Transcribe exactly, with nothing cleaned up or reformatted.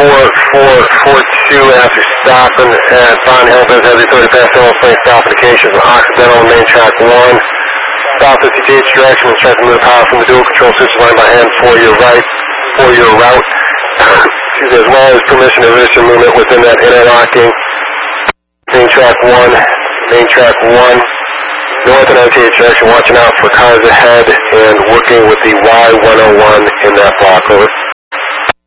four four four two after stopping at Bond Hill, Biz Heavy thirty past Hill, plane stop indications of Occidental on main track one. South fifty T H direction, instruct to move power from the dual control switch line by hand for your right, for your route. Excuse me, as well as permission to register movement within that interlocking main track one, main track one. North and O T H direction, watching out for cars ahead and working with the Y one oh one in that block. Over.